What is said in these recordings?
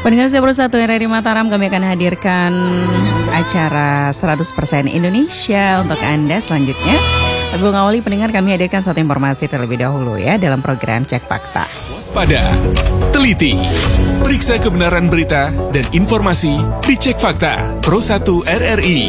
Pendengar Pro 1 RRI Mataram, kami akan hadirkan acara 100% Indonesia untuk Anda selanjutnya. Tapi mengawali pendengar, kami hadirkan satu informasi terlebih dahulu ya dalam program Cek Fakta. Waspada, teliti, periksa kebenaran berita dan informasi di Cek Fakta Pro 1 RRI.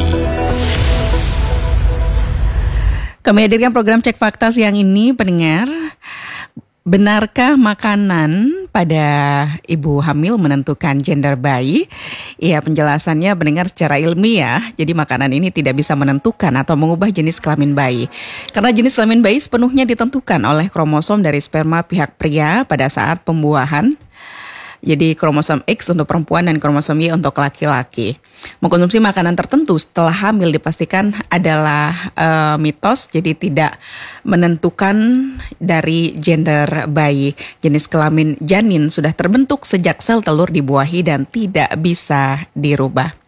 Kami hadirkan program Cek Fakta siang ini, pendengar. Benarkah makanan pada ibu hamil menentukan gender bayi? Ya, penjelasannya pendengar secara ilmiah. Jadi makanan ini tidak bisa menentukan atau mengubah jenis kelamin bayi. Karena jenis kelamin bayi sepenuhnya ditentukan oleh kromosom dari sperma pihak pria pada saat pembuahan. Jadi kromosom X untuk perempuan dan kromosom Y untuk laki-laki. Mengkonsumsi makanan tertentu setelah hamil dipastikan adalah mitos, jadi tidak menentukan dari gender bayi. Jenis kelamin janin sudah terbentuk sejak sel telur dibuahi dan tidak bisa dirubah.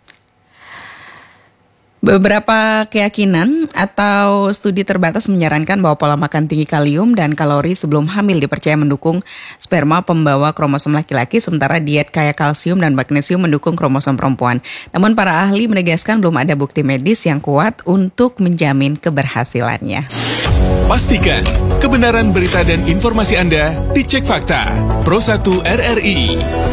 Beberapa keyakinan atau studi terbatas menyarankan bahwa pola makan tinggi kalium dan kalori sebelum hamil dipercaya mendukung sperma pembawa kromosom laki-laki, sementara diet kaya kalsium dan magnesium mendukung kromosom perempuan. Namun para ahli menegaskan belum ada bukti medis yang kuat untuk menjamin keberhasilannya. Pastikan kebenaran berita dan informasi Anda di Cek Fakta Pro 1 RRI.